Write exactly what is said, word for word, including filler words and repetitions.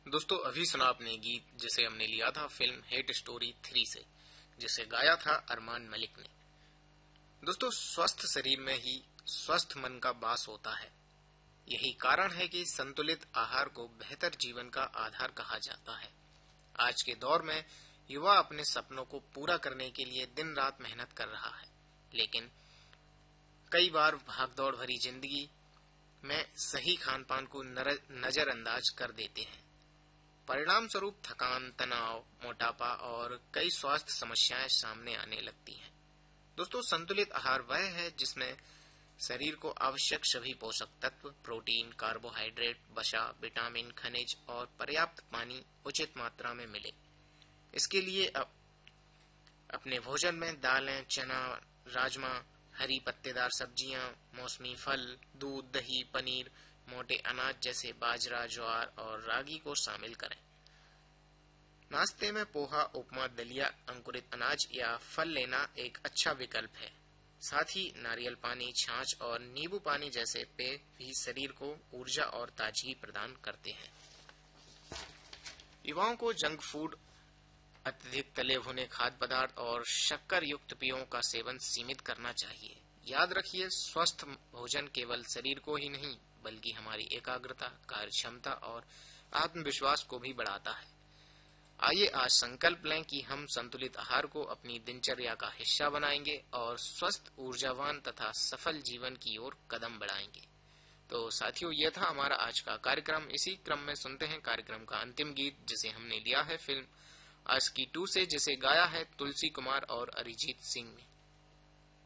दोस्तों अभी सुना आपने गीत जिसे हमने लिया था फिल्म हेट स्टोरी थ्री से, जिसे गाया था अरमान मलिक ने। दोस्तों स्वस्थ शरीर में ही स्वस्थ मन का वास होता है। यही कारण है कि संतुलित आहार को बेहतर जीवन का आधार कहा जाता है। आज के दौर में युवा अपने सपनों को पूरा करने के लिए दिन रात मेहनत कर रहा है, लेकिन कई बार भागदौड़ भरी जिंदगी में सही खान पान को नजरअंदाज कर देते हैं। परिणाम स्वरूप थकान, तनाव, मोटापा और कई स्वास्थ्य समस्याएं सामने आने लगती हैं। दोस्तों संतुलित आहार वह है जिसमें शरीर को आवश्यक सभी पोषक तत्व, प्रोटीन, कार्बोहाइड्रेट, वसा, विटामिन, खनिज और पर्याप्त पानी उचित मात्रा में मिले। इसके लिए अप, अपने भोजन में दालें, चना, राजमा, हरी पत्तेदार सब्जियां, मौसमी फल, दूध, दही, पनीर, मोटे अनाज जैसे बाजरा, ज्वार और रागी को शामिल करें। नाश्ते में पोहा, उपमा, दलिया, अंकुरित अनाज या फल लेना एक अच्छा विकल्प है। साथ ही नारियल पानी, छाछ और नींबू पानी जैसे पेय भी शरीर को ऊर्जा और ताजगी प्रदान करते हैं। युवाओं को जंक फूड, अत्यधिक तले भुने खाद्य पदार्थ और शक्कर युक्त पेयों का सेवन सीमित करना चाहिए। याद रखिए, स्वस्थ भोजन केवल शरीर को ही नहीं बल्कि हमारी एकाग्रता, कार्य क्षमता और आत्मविश्वास को भी बढ़ाता है। आइए आज संकल्प लें कि हम संतुलित आहार को अपनी दिनचर्या का हिस्सा बनाएंगे और स्वस्थ, ऊर्जावान तथा सफल जीवन की ओर कदम बढ़ाएंगे। तो साथियों, यह था हमारा आज का कार्यक्रम। इसी क्रम में सुनते हैं कार्यक्रम का अंतिम गीत, जिसे हमने लिया है फिल्म आशिकी टू से, जिसे गाया है तुलसी कुमार और अरिजीत सिंह ने।